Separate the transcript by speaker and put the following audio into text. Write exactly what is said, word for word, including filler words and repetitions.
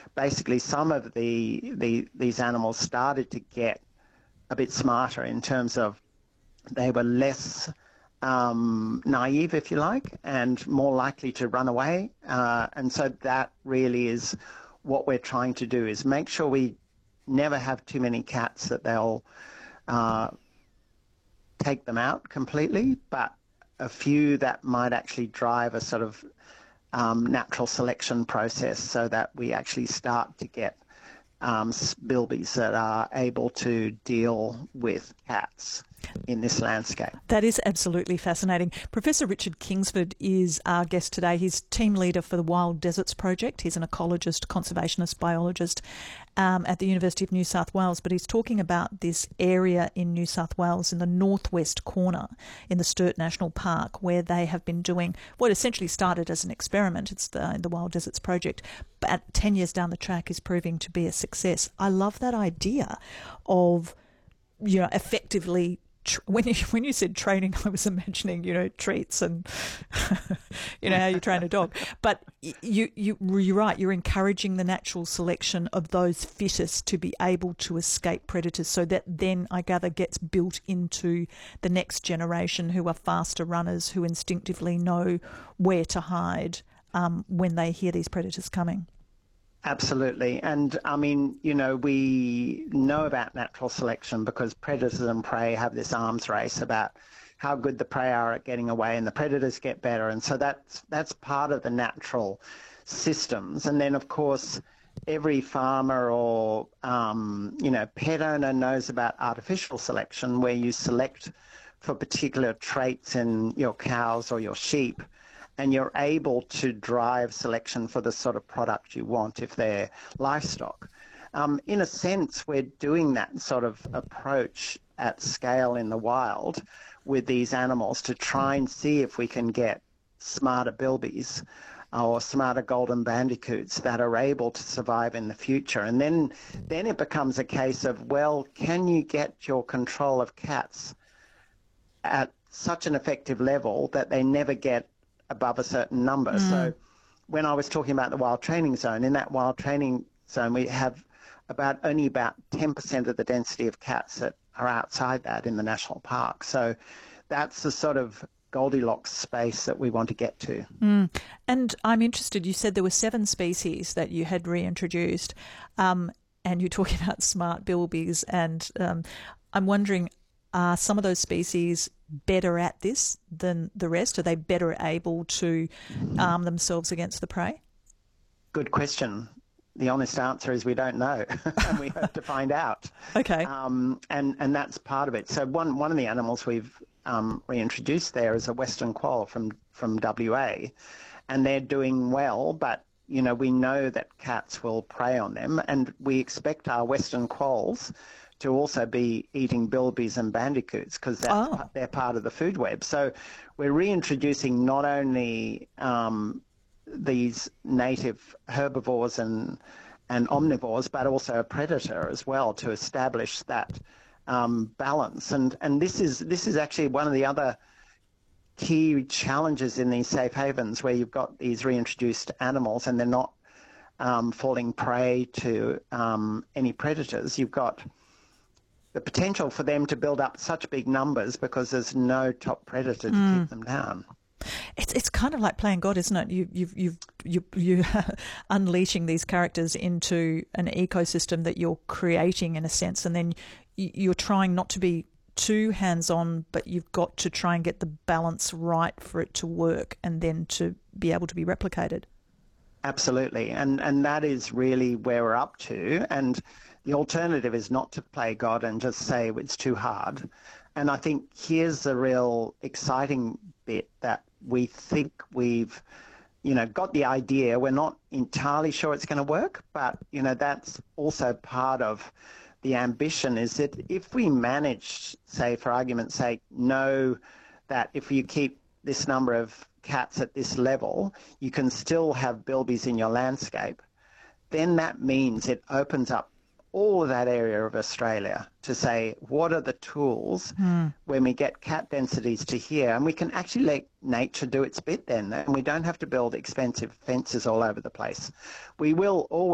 Speaker 1: basically some of the, the these animals started to get a bit smarter in terms of they were less um, naive, if you like, and more likely to run away. Uh, and so that really is what we're trying to do, is make sure we never have too many cats that they'll uh, take them out completely, but a few that might actually drive a sort of um, natural selection process so that we actually start to get um, bilbies that are able to deal with cats in this landscape.
Speaker 2: That is absolutely fascinating. Professor Richard Kingsford is our guest today. He's team leader for the Wild Deserts Project. He's an ecologist, conservationist, biologist um, at the University of New South Wales, but he's talking about this area in New South Wales in the northwest corner in the Sturt National Park, where they have been doing what essentially started as an experiment. It's the, the Wild Deserts Project, but at ten years down the track is proving to be a success. I love that idea of, you know, effectively When you when you said training, I was imagining, you know, treats and you know how you train a dog. But you you you're right. You're encouraging the natural selection of those fittest to be able to escape predators. So that then, I gather, gets built into the next generation, who are faster runners, who instinctively know where to hide um, when they hear these predators coming.
Speaker 1: Absolutely. And I mean, you know, we know about natural selection because predators and prey have this arms race about how good the prey are at getting away, and the predators get better. And so that's, that's part of the natural systems. And then, of course, every farmer or, um, you know, pet owner knows about artificial selection, where you select for particular traits in your cows or your sheep, and you're able to drive selection for the sort of product you want if they're livestock. Um, in a sense, we're doing that sort of approach at scale in the wild with these animals to try and see if we can get smarter bilbies or smarter golden bandicoots that are able to survive in the future. And then, then it becomes a case of, well, can you get your control of cats at such an effective level that they never get above a certain number? Mm. So when I was talking about the wild training zone, in that wild training zone we have about only about ten percent of the density of cats that are outside that in the national park. So that's the sort of Goldilocks space that we want to get to.
Speaker 2: Mm. And I'm interested, you said there were seven species that you had reintroduced, um, and you're talking about smart bilbies, and um, I'm wondering, are some of those species better at this than the rest? Are they better able to arm themselves against the prey?
Speaker 1: Good question. The honest answer is we don't know, and we hope to find out.
Speaker 2: Okay.
Speaker 1: Um, and, and that's part of it. So one, one of the animals we've um, reintroduced there is a western quoll from, from W A, and they're doing well, but you know, we know that cats will prey on them, and we expect our western quolls to also be eating bilbies and bandicoots because oh. they're part of the food web. So we're reintroducing not only um, these native herbivores and and omnivores, but also a predator as well, to establish that um, balance. And and this is this is actually one of the other key challenges in these safe havens, where you've got these reintroduced animals and they're not um, falling prey to um, any predators. You've got the potential for them to build up such big numbers because there's no top predator to mm. keep them down.
Speaker 2: It's it's kind of like playing God, isn't it? You you've you've you you unleashing these characters into an ecosystem that you're creating in a sense, and then you're trying not to be too hands-on, but you've got to try and get the balance right for it to work, and then to be able to be replicated.
Speaker 1: Absolutely, and and that is really where we're up to. And the alternative is not to play God and just say it's too hard. And I think here's the real exciting bit, that we think we've, you know, got the idea. We're not entirely sure it's going to work, but, you know, that's also part of the ambition, is that if we manage, say, for argument's sake, know that if you keep this number of cats at this level, you can still have bilbies in your landscape, then that means it opens up all of that area of Australia to say, what are the tools mm. when we get cat densities to here? And we can actually let nature do its bit then, and we don't have to build expensive fences all over the place. We will always